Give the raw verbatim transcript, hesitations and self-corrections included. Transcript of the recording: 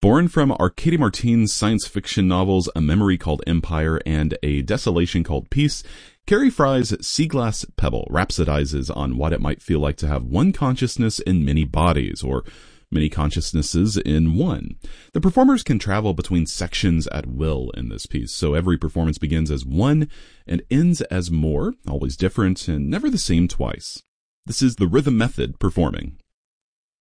Born from Arkady Martine's science fiction novels A Memory Called Empire and A Desolation Called Peace, Carrie Fry's Seaglass Pebble rhapsodizes on what it might feel like to have one consciousness in many bodies, or many consciousnesses in one. The performers can travel between sections at will in this piece, so every performance begins as one and ends as more, always different and never the same twice. This is the Rhythm Method performing.